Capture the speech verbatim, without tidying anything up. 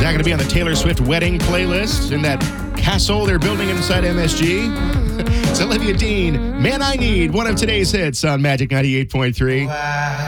not going to be on the Taylor Swift wedding playlist in that castle they're building inside M S G. It's Olivia Dean, Man I Need, one of today's hits on Magic ninety-eight point three.